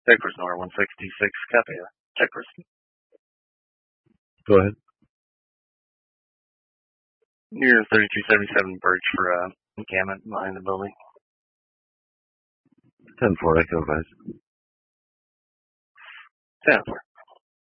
Checkers Nor 166 Cafe. Checkers. Go ahead. Near 3277 Birch for encampment behind the building. 10-4, Echo, guys. 10-4.